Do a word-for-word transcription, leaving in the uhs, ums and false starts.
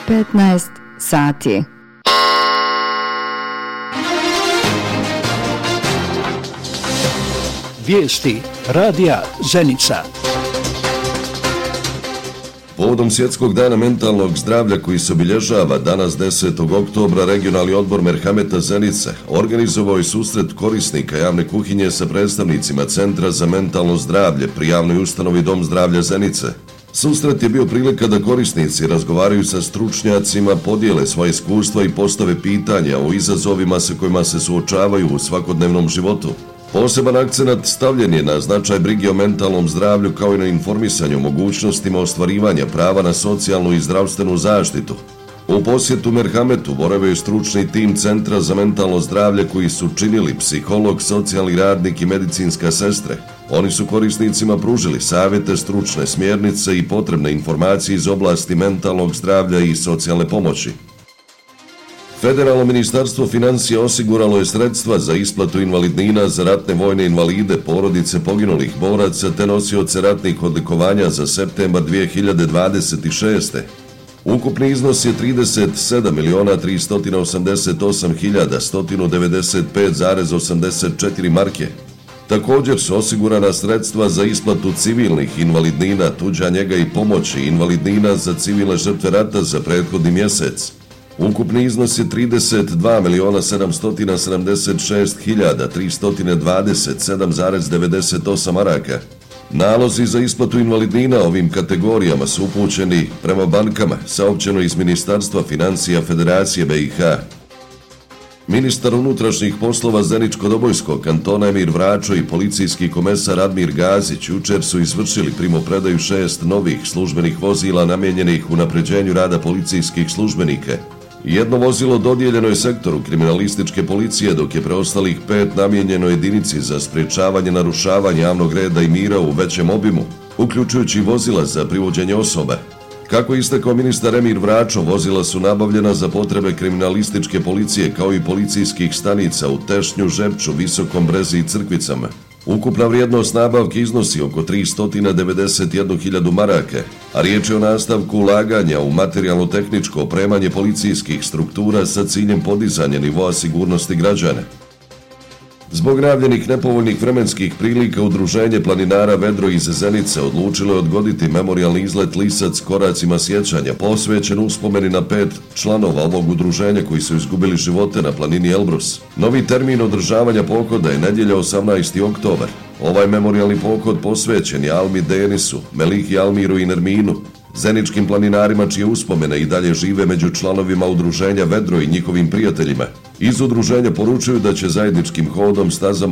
petnaest sati. Vijesti radija Zenica. Povodom Svjetskog dana mentalnog zdravlja koji se obilježava danas desetog oktobra, regionalni odbor Merhameta Zenice organizovao je susret korisnika javne kuhinje sa predstavnicima Centra za mentalno zdravlje pri javnoj ustanovi Dom zdravlja Zenice. Susret je bio prilika da korisnici razgovaraju sa stručnjacima, podijele svoje iskustva i postave pitanja o izazovima sa kojima se suočavaju u svakodnevnom životu. Poseban akcenat stavljen je na značaj brige o mentalnom zdravlju kao i na informisanju o mogućnostima ostvarivanja prava na socijalnu i zdravstvenu zaštitu. U posjetu Merhametu boravio je stručni tim Centra za mentalno zdravlje koji su činili psiholog, socijalni radnik i medicinska sestre. Oni su korisnicima pružili savjete, stručne smjernice i potrebne informacije iz oblasti mentalnog zdravlja i socijalne pomoći. Federalno ministarstvo financija osiguralo je sredstva za isplatu invalidnina za ratne vojne invalide, porodice poginulih boraca te nosioce ratnih odlikovanja za septembar dvije hiljade dvadeset šeste. Ukupni iznos je trideset sedam miliona tristo osamdeset osam hiljada sto devedeset pet zarez osamdeset četiri marke. Također su osigurana sredstva za isplatu civilnih invalidnina, tuđa njega i pomoći, invalidnina za civilne žrtve rata za prethodni mjesec. Ukupni iznos je trideset dva miliona sedamsto sedamdeset šest hiljada tristo dvadeset sedam zarez devedeset osam maraka. Nalozi za isplatu invalidnina ovim kategorijama su upućeni prema bankama, saopćeno iz Ministarstva financija Federacije B i H. Ministar unutrašnjih poslova Zeničko-Dobojskog kantona Emir Vračo i policijski komesar Admir Gazić jučer su izvršili primopredaju šest novih službenih vozila namijenjenih unapređenju rada policijskih službenika. Jedno vozilo dodijeljeno je sektoru kriminalističke policije, dok je preostalih pet namijenjeno jedinici za sprječavanje narušavanja javnog reda i mira u većem obimu, uključujući vozila za privođenje osoba. Kako je istakao ministar Emir Vračo, vozila su nabavljena za potrebe kriminalističke policije kao i policijskih stanica u Tešnju, Žepču, Visokom Brezi i Crkvicama. Ukupna vrijednost nabavke iznosi oko tristo devedeset jednu hiljadu maraka, a riječ je o nastavku ulaganja u materijalno-tehničko opremanje policijskih struktura sa ciljem podizanja nivoa sigurnosti građana. Zbog najavljenih nepovoljnih vremenskih prilika, Udruženje planinara Vedro iz Zenice odlučilo je odgoditi memorijalni izlet Lisac koracima sjećanja, posvećen uspomeni na pet članova ovog udruženja koji su izgubili živote na planini Elbrus. Novi termin održavanja pohoda je nedjelja osamnaesti oktobar. Ovaj memorijalni pohod posvećen je Almi Denisu, Melihi Almiru i Nerminu, zeničkim planinarima čije uspomene i dalje žive među članovima udruženja Vedro i njihovim prijateljima. Iz udruženja poručuju da će zajedničkim hodom, stazama